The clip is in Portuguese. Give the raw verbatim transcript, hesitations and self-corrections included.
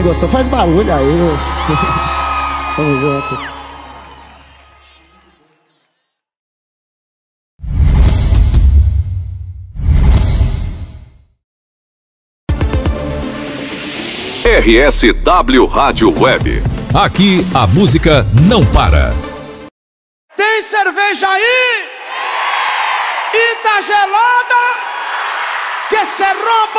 Quem gostou faz barulho aí. Tamo junto. R S W Rádio Web. Aqui a música não para. Tem cerveja aí? E tá gelada? Que se rompa